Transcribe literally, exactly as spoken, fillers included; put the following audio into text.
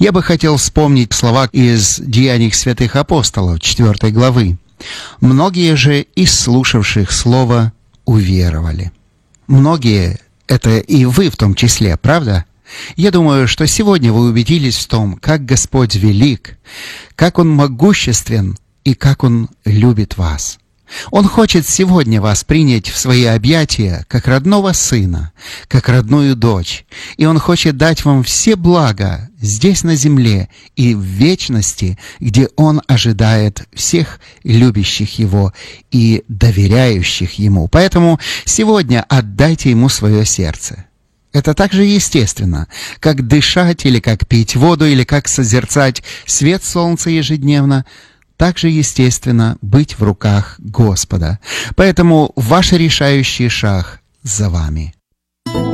Я бы хотел вспомнить слова из Деяний святых апостолов, четвёртой главы. «Многие же из слушавших слово уверовали». Многие — это и вы в том числе, правда? Я думаю, что сегодня вы убедились в том, как Господь велик, как Он могуществен и как Он любит вас. Он хочет сегодня вас принять в свои объятия как родного сына, как родную дочь, и Он хочет дать вам все блага здесь на земле и в вечности, где Он ожидает всех любящих Его и доверяющих Ему. Поэтому сегодня отдайте Ему свое сердце. Это так же естественно, как дышать или как пить воду, или как созерцать свет солнца ежедневно. Так же естественно быть в руках Господа. Поэтому ваш решающий шаг за вами.